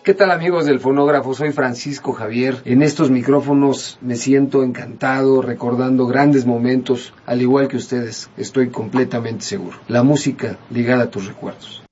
¿Qué tal, amigos del fonógrafo? Soy Francisco Javier. En estos micrófonos me siento encantado recordando grandes momentos, al igual que ustedes, estoy completamente seguro. La música ligada a tus recuerdos.